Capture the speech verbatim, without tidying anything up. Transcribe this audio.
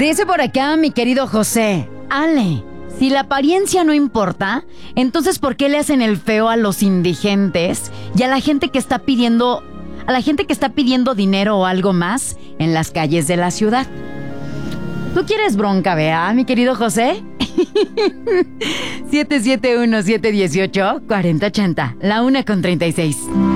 Dice por acá mi querido José. Ale, si la apariencia no importa, entonces ¿por qué le hacen el feo a los indigentes y a la gente que está pidiendo, a la gente que está pidiendo dinero o algo más en las calles de la ciudad? ¿Tú quieres bronca, vea, mi querido José? siete siete uno, siete uno ocho, cuatro cero ocho cero, la una con treinta y seis.